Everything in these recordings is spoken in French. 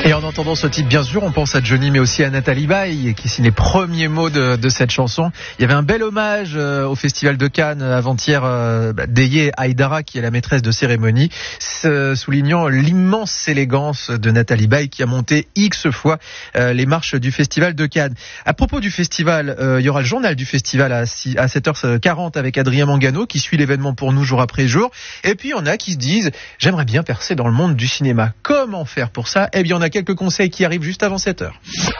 Et en entendant ce titre, bien sûr, on pense à Johnny, mais aussi à Nathalie Baye, qui signe les premiers mots de cette chanson. Il y avait un bel hommage au Festival de Cannes avant-hier d'Eye Haïdara, qui est la maîtresse de cérémonie, soulignant l'immense élégance de Nathalie Baye, qui a monté X fois les marches du Festival de Cannes. À propos du festival, il y aura le journal du festival à 7h40 avec Adrien Mangano, qui suit l'événement pour nous jour après jour. Et puis, il y en a qui se disent, j'aimerais bien percer dans le monde du cinéma. Comment faire pour ça? Eh bien, on a quelques conseils qui arrivent juste avant 7h.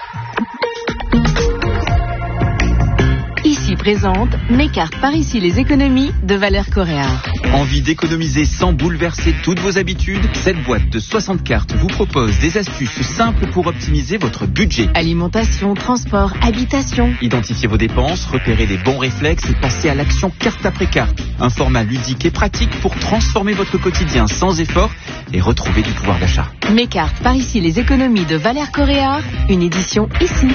Ici présente mes cartes par ici les économies de Valère Correa. Envie d'économiser sans bouleverser toutes vos habitudes? Cette boîte de 60 cartes vous propose des astuces simples pour optimiser votre budget. Alimentation, transport, habitation. Identifiez vos dépenses, repérez les bons réflexes et passez à l'action carte après carte. Un format ludique et pratique pour transformer votre quotidien sans effort et retrouver du pouvoir d'achat. Mes cartes par ici les économies de Valère Correa, une édition ici.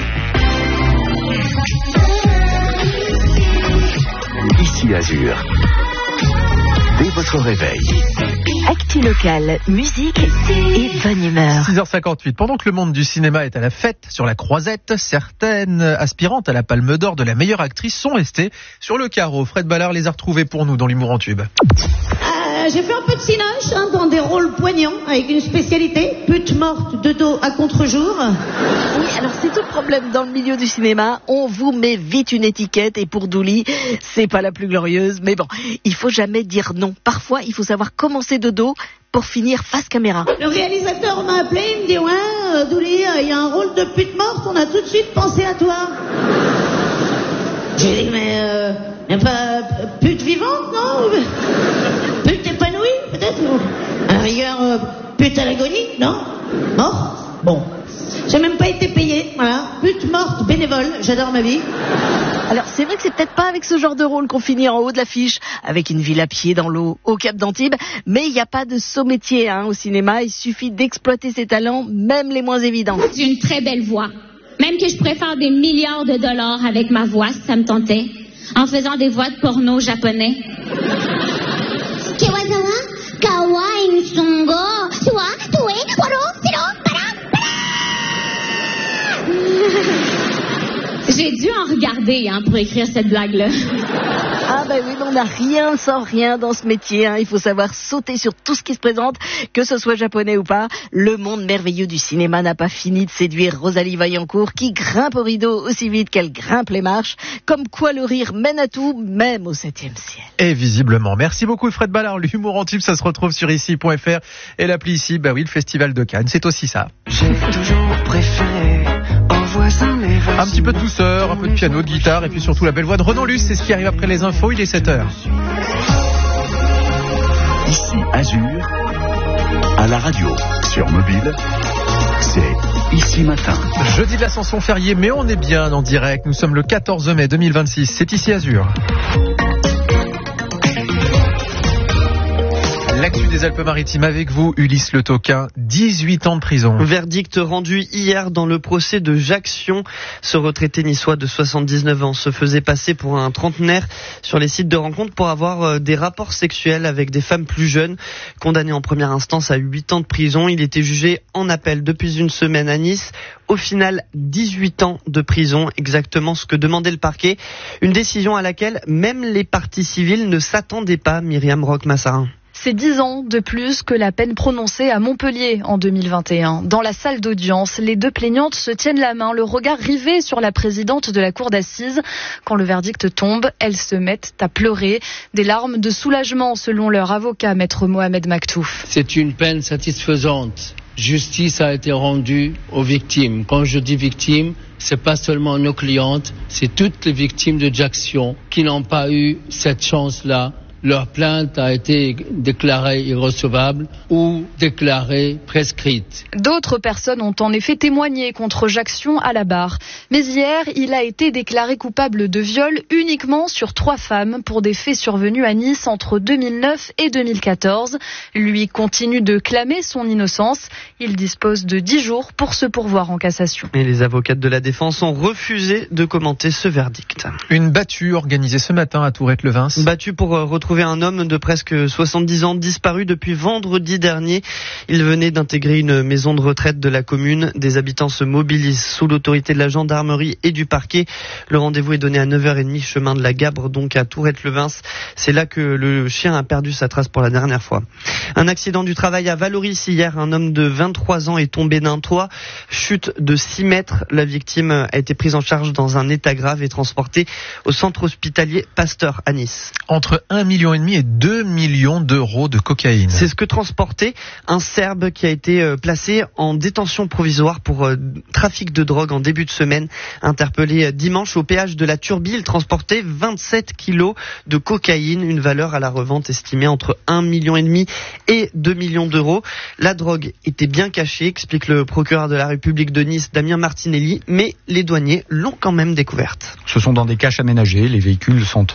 Ici Azur. Dès votre réveil. Actu local, musique et bonne humeur. 6h58. Pendant que le monde du cinéma est à la fête sur la Croisette, certaines aspirantes à la Palme d'Or de la meilleure actrice sont restées sur le carreau. Fred Ballard les a retrouvées pour nous dans l'humour en tube. J'ai fait un peu de cinoche dans des rôles poignants avec une spécialité, pute morte de dos à contre-jour. Oui, alors c'est tout le problème dans le milieu du cinéma. On vous met vite une étiquette et pour Douli, c'est pas la plus glorieuse. Mais bon, il faut jamais dire non. Parfois, il faut savoir commencer de dos pour finir face caméra. Le réalisateur m'a appelé, il me dit ouais, Douli, il y a un rôle de pute morte, on a tout de suite pensé à toi. J'ai dit mais pas pute vivante, non? Pute épanouie, peut-être? À la rigueur, pute à l'agonie, non? Morte? Bon. J'ai même pas été payée, voilà. Pute morte, bénévole, j'adore ma vie. Alors c'est vrai que c'est peut-être pas avec ce genre de rôle qu'on finit en haut de l'affiche, avec une ville à pied dans l'eau au Cap d'Antibes, mais il n'y a pas de saut métier au cinéma, il suffit d'exploiter ses talents, même les moins évidents. J'ai une très belle voix. Même que je pourrais faire des milliards de dollars avec ma voix, si ça me tentait, en faisant des voix de porno japonais. J'ai dû en regarder pour écrire cette blague-là. Ah ben oui, on n'a rien sans rien dans ce métier. Il faut savoir sauter sur tout ce qui se présente, que ce soit japonais ou pas. Le monde merveilleux du cinéma n'a pas fini de séduire Rosalie Vaillancourt, qui grimpe au rideau aussi vite qu'elle grimpe les marches. Comme quoi le rire mène à tout, même au 7e ciel. Et visiblement. Merci beaucoup Fred Ballard. L'humour en tube, ça se retrouve sur ici.fr et l'appli ici. Bah oui, le Festival de Cannes, c'est aussi ça. J'ai toujours préféré un voisin les voisins. Un petit peu de douceur, un peu de piano, de guitare et puis surtout la belle voix de Renan Luce. C'est ce qui arrive après les infos. Il est 7h. Ici Azur, à la radio, sur mobile, c'est Ici Matin. Jeudi de l'Ascension férié, mais on est bien en direct. Nous sommes le 14 mai 2026. C'est Ici Azur. L'actu des Alpes-Maritimes avec vous, Ulysse Le Toquin, 18 ans de prison. Verdict rendu hier dans le procès de Jacques Sion. Ce retraité niçois de 79 ans se faisait passer pour un trentenaire sur les sites de rencontres pour avoir des rapports sexuels avec des femmes plus jeunes. Condamné en première instance à 8 ans de prison, il était jugé en appel depuis une semaine à Nice. Au final, 18 ans de prison, exactement ce que demandait le parquet. Une décision à laquelle même les parties civiles ne s'attendaient pas, Myriam Roch-Massarin. C'est 10 ans de plus que la peine prononcée à Montpellier en 2021. Dans la salle d'audience, les deux plaignantes se tiennent la main, le regard rivé sur la présidente de la cour d'assises. Quand le verdict tombe, elles se mettent à pleurer. Des larmes de soulagement selon leur avocat, maître Mohamed Maktouf. C'est une peine satisfaisante. Justice a été rendue aux victimes. Quand je dis victimes, c'est pas seulement nos clientes, c'est toutes les victimes de Jacques Sion qui n'ont pas eu cette chance-là. Leur plainte a été déclarée irrecevable ou déclarée prescrite. D'autres personnes ont en effet témoigné contre Jacques Sion à la barre. Mais hier, il a été déclaré coupable de viol uniquement sur 3 femmes pour des faits survenus à Nice entre 2009 et 2014. Lui continue de clamer son innocence. Il dispose de 10 jours pour se pourvoir en cassation. Et les avocates de la défense ont refusé de commenter ce verdict. Une battue organisée ce matin à Tourette-Levens. Battue pour retrouver retrouvé un homme de presque 70 ans disparu depuis vendredi dernier. Il venait d'intégrer une maison de retraite de la commune. Des habitants se mobilisent sous l'autorité de la gendarmerie et du parquet. Le rendez-vous est donné à 9h30 chemin de la Gabre, donc à Tourette-le-Vins. C'est là que le chien a perdu sa trace pour la dernière fois. Un accident du travail à Valoris hier. Un homme de 23 ans est tombé d'un toit. Chute de 6 mètres. La victime a été prise en charge dans un état grave et transportée au centre hospitalier Pasteur à Nice. Entre 1,5 million et 2 millions d'euros de cocaïne. C'est ce que transportait un Serbe qui a été placé en détention provisoire pour trafic de drogue en début de semaine. Interpellé dimanche au péage de la Turbie, il transportait 27 kilos de cocaïne, une valeur à la revente estimée entre 1,5 million et 2 millions d'euros. La drogue était bien cachée, explique le procureur de la République de Nice, Damien Martinelli, mais les douaniers l'ont quand même découverte. Ce sont dans des caches aménagées, les véhicules sont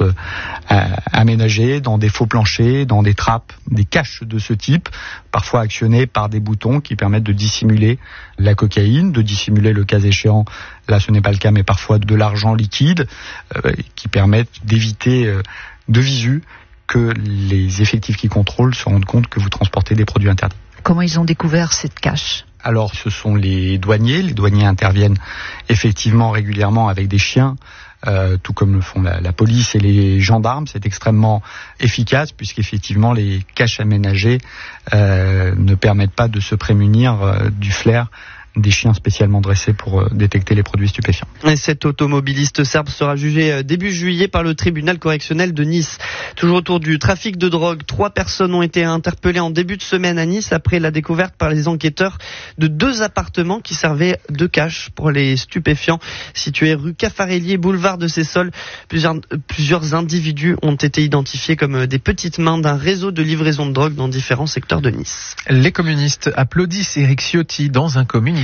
aménagés dans des faux planchers, dans des trappes, des caches de ce type, parfois actionnées par des boutons qui permettent de dissimuler la cocaïne, de dissimuler le cas échéant, là ce n'est pas le cas, mais parfois de l'argent liquide, qui permettent d'éviter de visu que les effectifs qui contrôlent se rendent compte que vous transportez des produits interdits. Comment ils ont découvert cette cache ? Alors ce sont les douaniers interviennent effectivement régulièrement avec des chiens, tout comme le font la police et les gendarmes. C'est extrêmement efficace puisqu'effectivement les caches aménagées ne permettent pas de se prémunir du flair des chiens spécialement dressés pour détecter les produits stupéfiants. Et cet automobiliste serbe sera jugé début juillet par le tribunal correctionnel de Nice. Toujours autour du trafic de drogue, 3 personnes ont été interpellées en début de semaine à Nice après la découverte par les enquêteurs de 2 appartements qui servaient de cache pour les stupéfiants situés rue Caffarelli et boulevard de Sessol. Plusieurs individus ont été identifiés comme des petites mains d'un réseau de livraison de drogue dans différents secteurs de Nice. Les communistes applaudissent Éric Ciotti dans un communiqué.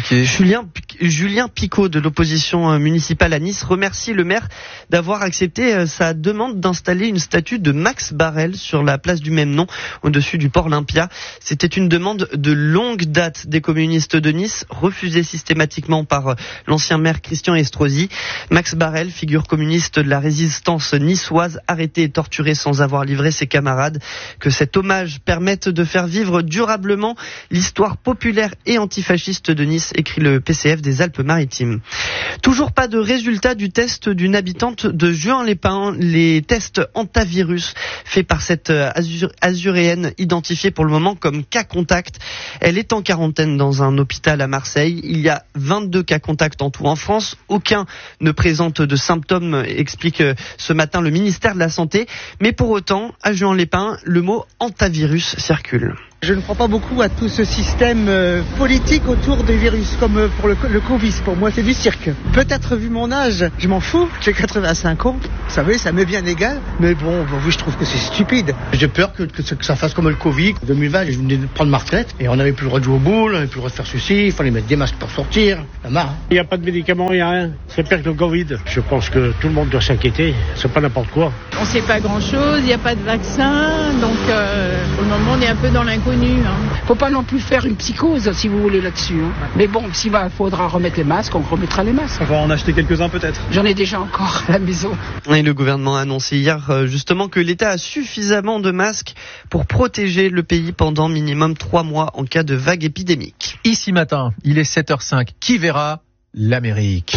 Julien Picot de l'opposition municipale à Nice remercie le maire d'avoir accepté sa demande d'installer une statue de Max Barrel sur la place du même nom au-dessus du port Olympia. C'était une demande de longue date des communistes de Nice, refusée systématiquement par l'ancien maire Christian Estrosi. Max Barrel, figure communiste de la résistance niçoise, arrêté et torturé sans avoir livré ses camarades. Que cet hommage permette de faire vivre durablement l'histoire populaire et antifasciste de Nice, écrit le PCF des Alpes-Maritimes. Toujours pas de résultat du test d'une habitante de Juan-les-Pins. Les tests antivirus faits par cette azuréenne identifiée pour le moment comme cas contact. Elle est en quarantaine dans un hôpital à Marseille. Il y a 22 cas contacts en tout en France. Aucun ne présente de symptômes, explique ce matin le ministère de la Santé. Mais pour autant, à Juan-les-Pins, le mot antivirus circule. Je ne crois pas beaucoup à tout ce système politique autour des virus, comme pour le Covid. Pour moi, c'est du cirque. Peut-être vu mon âge, je m'en fous. J'ai 85 ans. Vous savez, ça m'est bien égal. Mais bon, oui, je trouve que c'est stupide. J'ai peur que ça fasse comme le Covid. En 2020, je venais de prendre ma retraite et on n'avait plus le droit de jouer au boule, on n'avait plus le droit de faire ceci. Il fallait mettre des masques pour sortir. La marre. Il n'y a pas de médicaments, il n'y a rien. C'est pire que le Covid. Je pense que tout le monde doit s'inquiéter. C'est pas n'importe quoi. On ne sait pas grand-chose, il n'y a pas de vaccin. Donc, pour le moment, on est un peu dans l'inconnu. Faut pas non plus faire une psychose si vous voulez là-dessus. Mais bon, s'il faudra remettre les masques, on remettra les masques. On va en acheter quelques-uns peut-être. J'en ai déjà encore à la maison. Et le gouvernement a annoncé hier justement que l'État a suffisamment de masques pour protéger le pays pendant minimum 3 mois en cas de vague épidémique. Ici matin, il est 7h05. Qui verra l'Amérique?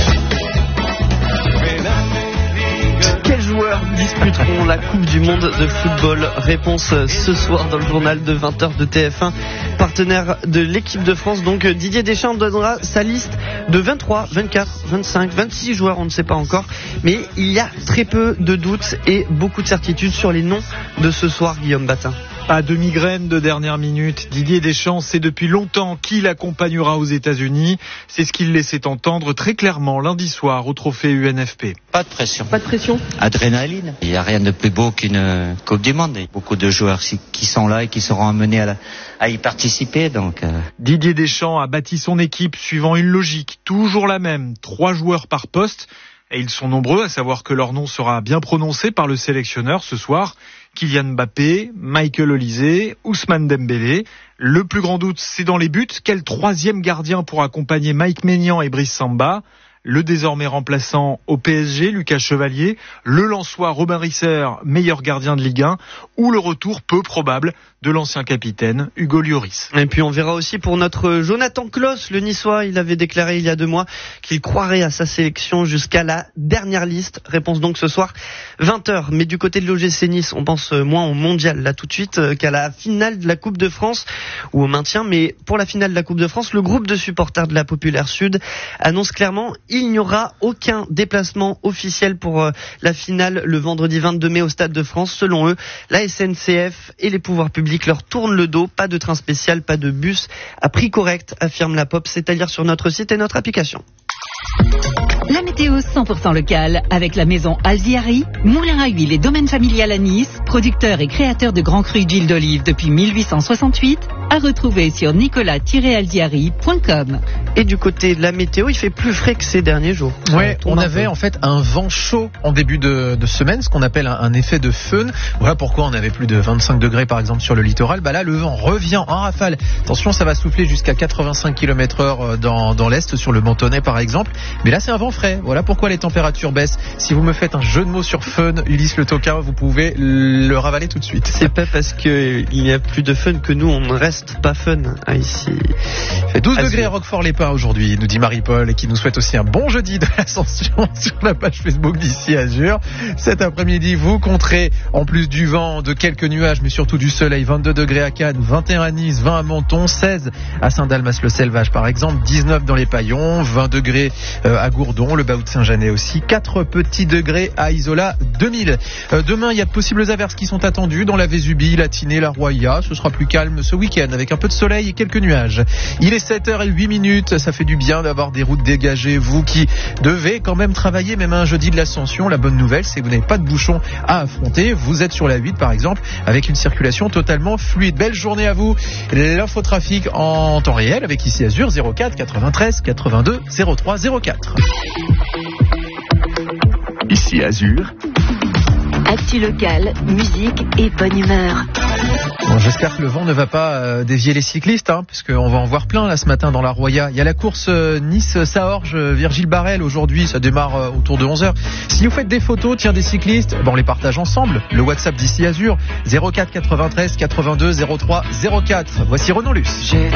Quels joueurs disputeront la Coupe du Monde de football? Réponse ce soir dans le journal de 20h de TF1. Partenaire de l'équipe de France, donc Didier Deschamps donnera sa liste de 23, 24, 25, 26 joueurs, on ne sait pas encore. Mais il y a très peu de doutes et beaucoup de certitudes sur les noms de ce soir, Guillaume Batin. À demi-graine de dernière minute, Didier Deschamps sait depuis longtemps qui l'accompagnera aux États-Unis. C'est ce qu'il laissait entendre très clairement lundi soir au trophée UNFP. Pas de pression. Pas de pression. Adrénaline. Il n'y a rien de plus beau qu'une Coupe du Monde. Il y a beaucoup de joueurs qui sont là et qui seront amenés à y participer. Didier Deschamps a bâti son équipe suivant une logique toujours la même. 3 joueurs par poste. Et ils sont nombreux à savoir que leur nom sera bien prononcé par le sélectionneur ce soir. Kylian Mbappé, Michael Olise, Ousmane Dembélé. Le plus grand doute, c'est dans les buts. Quel 3e gardien pour accompagner Mike Maignan et Brice Samba? le désormais remplaçant au PSG, Lucas Chevalier, le Lensois Robin Risser, meilleur gardien de Ligue 1, ou le retour peu probable de l'ancien capitaine Hugo Lloris. Et puis on verra aussi pour notre Jonathan Klaus, le Niçois, il avait déclaré il y a 2 mois qu'il croirait à sa sélection jusqu'à la dernière liste. Réponse donc ce soir 20h. Mais du côté de l'OGC Nice, on pense moins au mondial là tout de suite qu'à la finale de la Coupe de France ou au maintien. Mais pour la finale de la Coupe de France, le groupe de supporters de la Populaire Sud annonce clairement il n'y aura aucun déplacement officiel pour la finale le vendredi 22 mai au Stade de France. Selon eux, la SNCF et les pouvoirs publics leur tournent le dos. Pas de train spécial, pas de bus à prix correct, affirme la Pop. C'est à lire sur notre site et notre application. La météo 100% locale avec la maison Alziari, moulin à huile et domaine familial à Nice, producteur et créateur de grands crus d'huile d'olive depuis 1868, à retrouver sur nicolas-alziari.com. Et du côté de la météo, il fait plus frais que ces derniers jours. Ouais, on avait en fait un vent chaud en début de semaine, ce qu'on appelle un effet de föhn. Voilà pourquoi on avait plus de 25 degrés par exemple sur le littoral. Là, le vent revient en rafale. Attention, ça va souffler jusqu'à 85 km/h dans l'est, sur le Mentonnet par exemple. Mais là, c'est un vent frais. Voilà pourquoi les températures baissent. Si vous me faites un jeu de mots sur föhn, Ulysse le Toquin, vous pouvez le ravaler tout de suite. C'est pas parce qu'il y a plus de fun que nous, on ne reste pas fun ici. Il fait 12 degrés à Roquefort-les-Pins aujourd'hui, nous dit Marie-Paul, et qui nous souhaite aussi un bon jeudi de l'Ascension sur la page Facebook d'Ici Azur. Cet après-midi, vous compterez, en plus du vent, de quelques nuages, mais surtout du soleil. 22 degrés à Cannes, 21 à Nice, 20 à Menton, 16 à Saint-Dalmas-le-Selvage par exemple, 19 dans les Paillons, 20 degrés à Gourdon, le Baou de Saint-Janet aussi, 4 petits degrés à Isola 2000. Demain, il y a de possibles averses qui sont attendues dans la Vésubie, la Tinée, la Roya. Ce sera plus calme ce week-end avec un peu de soleil et quelques nuages. Il est 7h08, ça fait du bien d'avoir des routes dégagées. Vous qui devez quand même travailler, même un jeudi de l'Ascension, la bonne nouvelle, c'est que vous n'avez pas de bouchons à affronter. Vous êtes sur la 8 par exemple, avec une circulation totalement fluide. Belle journée à vous. L'infotrafic en temps réel avec Ici Azur, 04 93 82 03 04. Ici Azur. Actu locale, musique et bonne humeur. Bon, j'espère que le vent ne va pas dévier les cyclistes, puisqu'on va en voir plein là ce matin dans la Roya. Il y a la course Nice-Saorge, Virgile Barrel aujourd'hui, ça démarre autour de 11h. Si vous faites des photos, des cyclistes, on les partage ensemble. Le WhatsApp d'Ici Azur, 04 93 82 03 04. Voici Renaud Luce.